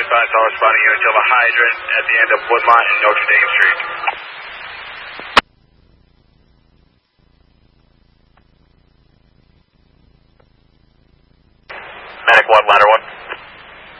call responding unit to a hydrant at the end of Woodmont and Notre Dame Street. Medic 1, ladder 1.